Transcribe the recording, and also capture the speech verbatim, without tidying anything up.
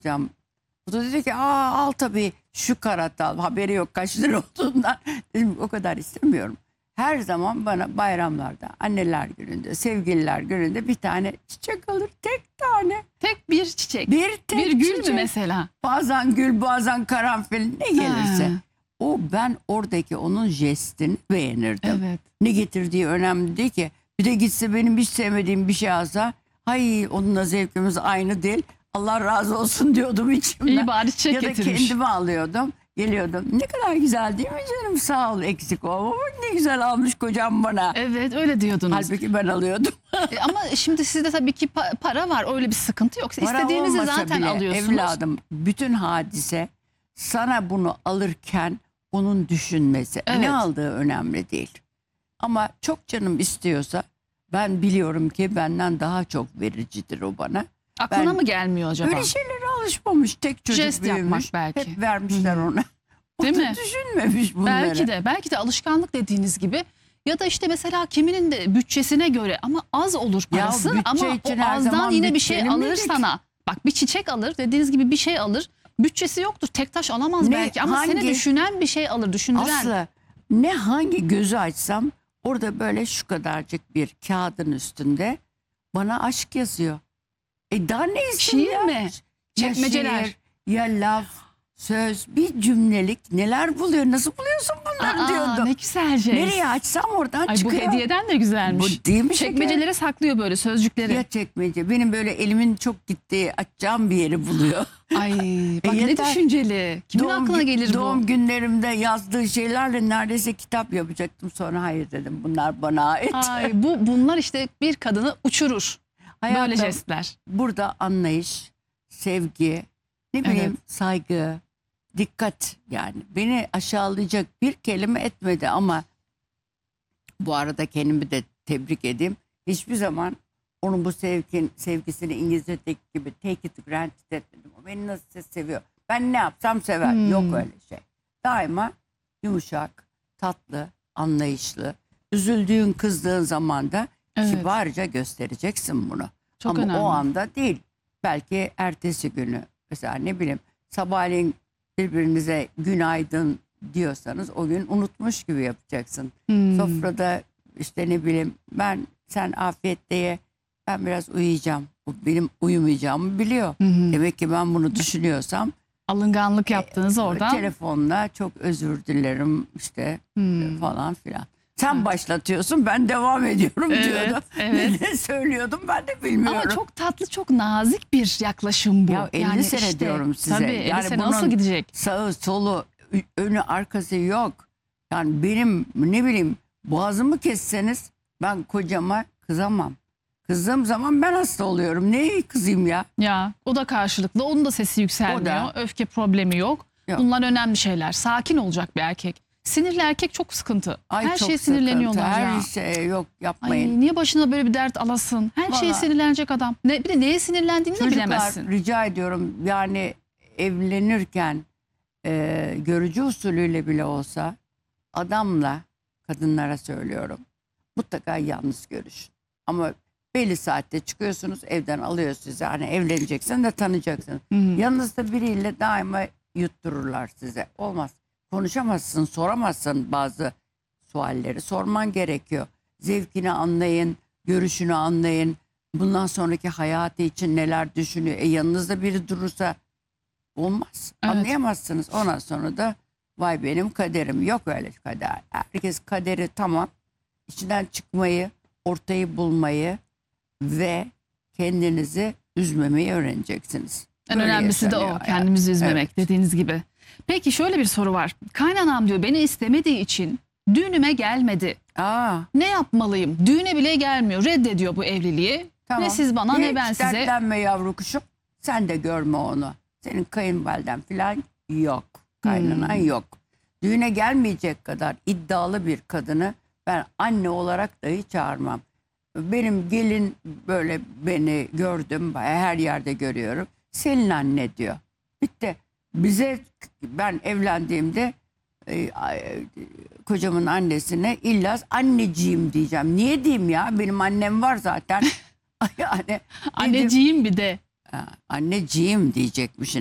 alacağım. Bu da dedi ki aa al tabii şu karat al. Haberi yok kaç lira olduğundan. Dedim o kadar istemiyorum. Her zaman bana bayramlarda, anneler gününde, sevgililer gününde bir tane çiçek alır. Tek tane. Tek bir çiçek. Bir tek bir gül çiçek. mü mesela? Bazen gül, bazen karanfil, ne gelirse. Ha. O ben oradaki onun jestini beğenirdim. Evet. Ne getirdiği önemli değil ki. Bir de gitse benim hiç sevmediğim bir şey alsa, hay onunla zevkimiz aynı değil. Allah razı olsun diyordum içimden. İyi bari çiçek ya da getirmiş. kendime alıyordum. Geliyordum. Ne kadar güzel değil mi canım? Sağ ol, eksik olma. Bak ne güzel almış kocam bana. Evet, öyle diyordunuz. Halbuki ben alıyordum. E, Ama şimdi sizde tabii ki pa- para var, öyle bir sıkıntı yok. Para İstediğinizi olmasa zaten bile, alıyorsunuz. evladım, bütün hadise sana bunu alırken onun düşünmesi. Evet. Ne aldığı önemli değil. Ama çok canım istiyorsa ben biliyorum ki benden daha çok vericidir o bana. Aklına Ben- mı gelmiyor acaba? Öyle şeylere alışmamış. Tek çocuk Jest büyümüş. yapmak belki. Hep vermişler ona. O Değil da mi? düşünmemiş bunları. Belki de, belki de alışkanlık dediğiniz gibi. Ya da işte mesela kiminin de bütçesine göre ama az olur Ya parası bütçe ama için o her azdan zaman yine bir şey bütçeli alır miydik? sana. Bak bir çiçek alır, dediğiniz gibi bir şey alır. Bütçesi yoktur, tek taş alamaz Ne, belki ama hangi- seni düşünen bir şey alır, düşündüren. Aslı ne hangi gözü açsam orada böyle şu kadarcık bir kağıdın üstünde bana aşk yazıyor. E daha ne isim Şiir ya? mi? Ya Çekmeceler. şiir, ya laf, söz, bir cümlelik neler buluyor? Nasıl buluyorsun bunları Aa, diyordum. ne güzel jest. Nereye açsam oradan Ay bu çıkıyor. hediyeden de güzelmiş. Bu değil mi şeker? Çekmecelere saklıyor böyle sözcükleri. Ya çekmece. Benim böyle elimin çok gittiği açacağım bir yeri buluyor. Ay bak ne yeter. düşünceli. Kimin aklına gü- gelir doğum bu? günlerimde yazdığı şeylerle neredeyse kitap yapacaktım. Sonra hayır dedim bunlar bana ait. Ay bu bunlar işte bir kadını uçurur. Böyle Hayatım, jestler. burada anlayış, sevgi, ne bileyim Evet. saygı, dikkat yani. Beni aşağılayacak bir kelime etmedi ama bu arada kendimi de tebrik edeyim. Hiçbir zaman onun bu sevgin, sevgisini İngilizce'deki gibi take it granted etmedim. O beni nasıl seviyor. Ben ne yapsam sever. Hmm. Yok öyle şey. Daima yumuşak, tatlı, anlayışlı. Üzüldüğün, kızdığın zaman da Evet. kibarca göstereceksin bunu. Çok Ama önemli. o anda değil. Belki ertesi günü mesela ne bileyim sabahleyin birbirinize günaydın diyorsanız o gün unutmuş gibi yapacaksın. Hmm. Sofrada işte ne bileyim ben sen afiyetle ye ben biraz uyuyacağım. Bu benim uyumayacağımı biliyor. Hı hı. Demek ki ben bunu düşünüyorsam Alınganlık yaptığınız oradan. telefonla çok özür dilerim işte Hmm. falan filan. Sen başlatıyorsun ben devam ediyorum Evet, diyordu. evet. Ne söylüyordum ben de bilmiyorum. Ama çok tatlı, çok nazik bir yaklaşım bu. Ya elli sene diyorum size. Tabii elli Yani sene bunun nasıl gidecek? sağı solu ü- önü arkası yok. Yani benim ne bileyim boğazımı kesseniz ben kocama kızamam. Kızdığım zaman ben hasta oluyorum. Neye kızayım ya? Ya o da karşılıklı. Onun da sesi yükselmiyor. O da. Öfke problemi yok. Yok. Bunlar önemli şeyler. Sakin olacak bir erkek. Sinirli erkek çok sıkıntı. Ay Her çok şeye sıkıntı. sinirleniyorlar Her ya. şey yok Ay, yapmayın. niye başına böyle bir dert alasın? Her şeye Vallahi. sinirlenecek adam. Ne, bir de neye sinirlendiğini de Çocuklar bilemezsin. rica ediyorum yani evlenirken e, görücü usulüyle bile olsa adamla kadınlara söylüyorum mutlaka yalnız görüşün. Ama belli saatte çıkıyorsunuz evden alıyor sizi hani evleneceksin de tanıyacaksın. Hı hı. Yanınızda biriyle daima yuttururlar size. Olmaz. Konuşamazsın, soramazsın bazı sualleri. Sorman gerekiyor. Zevkini anlayın, görüşünü anlayın. Bundan sonraki hayatı için neler düşünüyor. E yanınızda biri durursa olmaz. Evet. Anlayamazsınız. Ondan sonra da vay benim kaderim. Yok öyle kader. Herkes kaderi tamam. İçinden çıkmayı, ortayı bulmayı ve kendinizi üzmemeyi öğreneceksiniz. En Böyle önemlisi de o. yaşanıyor hayat. Kendimizi üzmemek Evet. dediğiniz gibi. Peki şöyle bir soru var. Kaynanam diyor beni istemediği için düğünüme gelmedi. Aa, Ne yapmalıyım? Düğüne bile gelmiyor. Reddediyor bu evliliği. tamam. Ne siz bana ne ben Hiç size. dertlenme yavru kuşum. Sen de görme onu. Senin kayınvaliden falan yok. Kaynanan Hmm. yok. Düğüne gelmeyecek kadar iddialı bir kadını ben anne olarak dahi çağırmam. Benim gelin böyle beni gördüm. Her yerde görüyorum. Selin anne diyor. Bitti. Bize ben evlendiğimde e, e, kocamın annesine illa anneciğim diyeceğim. Niye diyeyim ya? Benim annem var zaten. Yani dedim, Anneciğim bir de. Ha, anneciğim diyecekmişsin.